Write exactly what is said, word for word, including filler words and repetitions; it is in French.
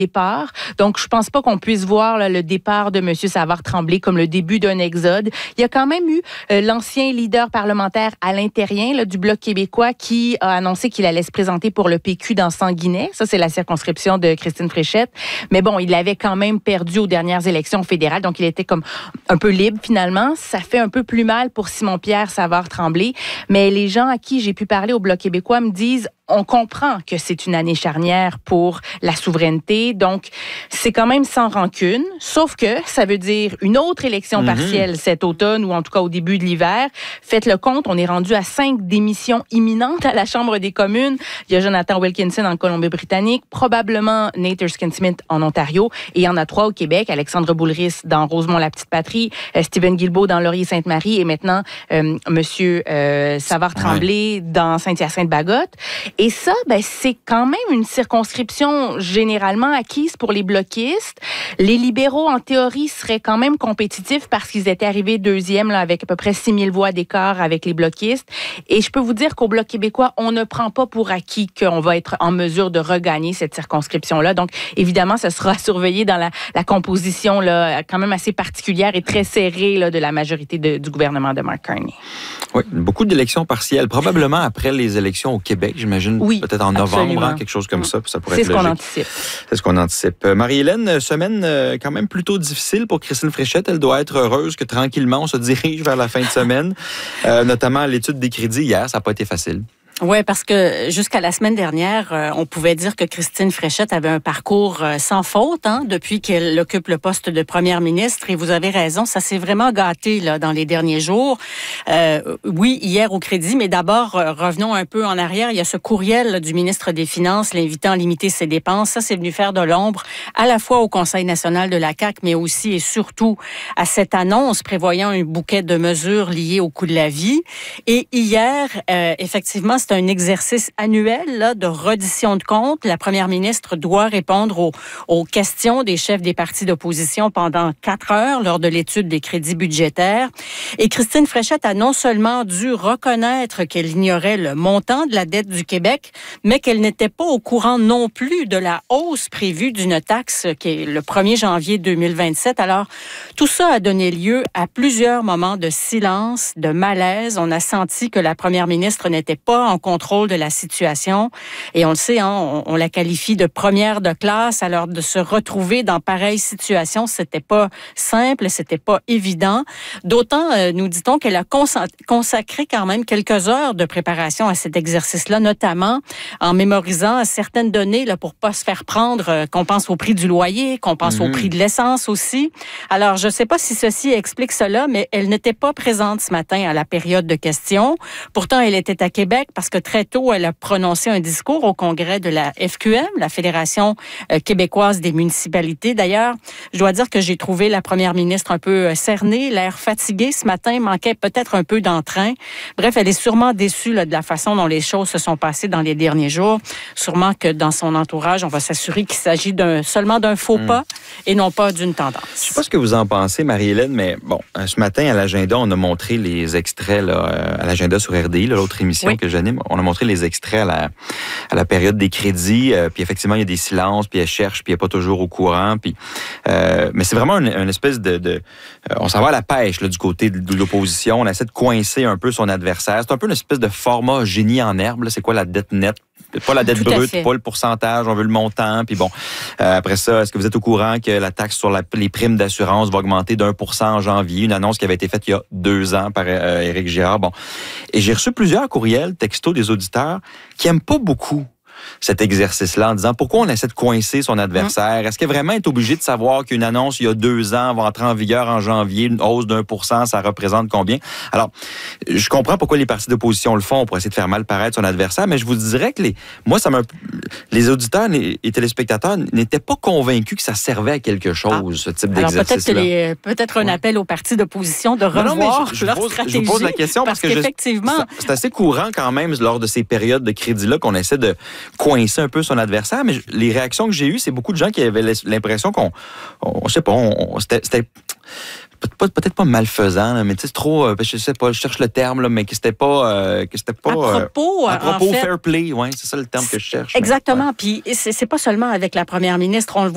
départ. Donc, je pense pas qu'on puisse voir là, le départ de M. Savard-Tremblay comme le début d'un exode. Il y a quand même eu euh, l'ancien leader parlementaire Alain Terrien là, du Bloc québécois qui a annoncé qu'il allait se présenter pour le P Q dans Sanguinet. Ça, c'est la circonscription de Christine Fréchette. Mais bon, il avait quand même perdu aux dernières élections fédérales, donc il était comme un peu libre finalement. Ça fait un peu plus mal pour Simon-Pierre Savard-Tremblay. Mais les gens à qui j'ai pu parler au Bloc québécois me disent on comprend que c'est une année charnière pour la souveraineté, donc c'est quand même sans rancune, sauf que ça veut dire une autre élection mm-hmm. partielle cet automne ou en tout cas au début de l'hiver. Faites le compte, on est rendu à cinq démissions imminentes à la Chambre des communes. Il y a Jonathan Wilkinson en Colombie-Britannique, probablement Nate Erskine-Smith en Ontario, et il y en a trois au Québec, Alexandre Boulris dans Rosemont-la-Petite-Patrie, euh, Stephen Guilbeault dans Laurier-Sainte-Marie et maintenant euh, Monsieur euh, Savard-Tremblay ouais. dans Saint-Hyacinthe-Bagotte. Et ça, ben, c'est quand même une circonscription généralement acquise pour les bloquistes. Les libéraux, en théorie, seraient quand même compétitifs parce qu'ils étaient arrivés deuxième là, avec à peu près six mille voix d'écart avec les bloquistes. Et je peux vous dire qu'au Bloc québécois, on ne prend pas pour acquis qu'on va être en mesure de regagner cette circonscription-là. Donc, évidemment, ce sera surveillé dans la, la composition là, quand même assez particulière et très serrée là, de la majorité de, du gouvernement de Mark Carney. Oui, beaucoup d'élections partielles. Probablement après les élections au Québec, j'imagine. Oui, peut-être en novembre, hein, quelque chose comme ça. Ça pourrait C'est être ce logique. qu'on anticipe. C'est ce qu'on anticipe. Marie-Hélène, semaine quand même plutôt difficile pour Christine Fréchette. Elle doit être heureuse que tranquillement, on se dirige vers la fin de semaine. euh, notamment l'étude des crédits hier, ça n'a pas été facile. Oui, parce que jusqu'à la semaine dernière, euh, on pouvait dire que Christine Fréchette avait un parcours euh, sans faute hein, depuis qu'elle occupe le poste de première ministre. Et vous avez raison, ça s'est vraiment gâté là dans les derniers jours. Euh, oui, hier au crédit, mais d'abord, euh, revenons un peu en arrière. Il y a ce courriel là, du ministre des Finances l'invitant à limiter ses dépenses. Ça, c'est venu faire de l'ombre à la fois au Conseil national de la C A Q, mais aussi et surtout à cette annonce prévoyant un bouquet de mesures liées au coût de la vie. Et hier, euh, effectivement, c'est un exercice annuel là, de reddition de comptes. La première ministre doit répondre aux, aux questions des chefs des partis d'opposition pendant quatre heures lors de l'étude des crédits budgétaires. Et Christine Fréchette a non seulement dû reconnaître qu'elle ignorait le montant de la dette du Québec, mais qu'elle n'était pas au courant non plus de la hausse prévue d'une taxe qui est le premier janvier deux mille vingt-sept. Alors, tout ça a donné lieu à plusieurs moments de silence, de malaise. On a senti que la première ministre n'était pas en contrôle de la situation. Et on le sait, hein, on, on la qualifie de première de classe. Alors, de se retrouver dans pareille situation, c'était pas simple, c'était pas évident. D'autant, euh, nous dit-on, qu'elle a consacré quand même quelques heures de préparation à cet exercice-là, notamment en mémorisant certaines données là, pour pas se faire prendre, euh, qu'on pense au prix du loyer, qu'on pense mmh. au prix de l'essence aussi. Alors, je sais pas si ceci explique cela, mais elle n'était pas présente ce matin à la période de questions. Pourtant, elle était à Québec parce que très tôt, elle a prononcé un discours au congrès de la F Q M, la Fédération québécoise des municipalités. D'ailleurs, je dois dire que j'ai trouvé la première ministre un peu cernée, l'air fatiguée ce matin, manquait peut-être un peu d'entrain. Bref, elle est sûrement déçue là, de la façon dont les choses se sont passées dans les derniers jours. Sûrement que dans son entourage, on va s'assurer qu'il s'agit d'un, seulement d'un faux pas mmh. et non pas d'une tendance. Je ne sais pas ce que vous en pensez, Marie-Hélène, mais bon, ce matin, à l'agenda, on a montré les extraits là, à l'agenda sur R D I, là, l'autre émission oui. que j'anime. On a montré les extraits à la, à la période des crédits, euh, puis effectivement, il y a des silences, puis elle cherche, puis elle n'est pas toujours au courant. Puis, euh, mais c'est vraiment une, une espèce de... de euh, on s'en va à la pêche là, du côté de, de l'opposition. On essaie de coincer un peu son adversaire. C'est un peu une espèce de format génie en herbe. Là. C'est quoi la dette nette? Pas la dette brute, pas le pourcentage, on veut le montant. Puis bon, euh, après ça, est-ce que vous êtes au courant que la taxe sur la, les primes d'assurance va augmenter d'un pour cent en janvier? Une annonce qui avait été faite il y a deux ans par euh, Éric Girard. Bon, et j'ai reçu plusieurs courriels, textos des auditeurs qui aiment pas beaucoup cet exercice-là en disant pourquoi on essaie de coincer son adversaire? Est-ce qu'elle vraiment est obligée de savoir qu'une annonce il y a deux ans va entrer en vigueur en janvier, une hausse d'un pour cent, ça représente combien? Alors, je comprends pourquoi les partis d'opposition le font pour essayer de faire mal paraître son adversaire, mais je vous dirais que les, moi, ça m'a, les auditeurs et téléspectateurs n'étaient pas convaincus que ça servait à quelque chose, ah. ce type Alors, d'exercice-là. Peut-être, les, peut-être un ouais. appel aux partis d'opposition de revoir non, non, je, je leur pose, stratégie. Je vous pose la question parce, parce que qu'effectivement, je, c'est, c'est assez courant quand même lors de ces périodes de crédit-là qu'on essaie de coincer un peu son adversaire, mais les réactions que j'ai eues, c'est beaucoup de gens qui avaient l'impression qu'on, on, je sais pas, on, c'était, c'était peut-être pas malfaisant, là, mais tu sais, c'est trop, je sais pas, je cherche le terme, là, mais que c'était pas, euh, que c'était pas. À propos, euh, à propos en fait, fair play, ouais, c'est ça le terme que je cherche. Exactement. Mais, ouais. Puis c'est, c'est pas seulement avec la première ministre, on le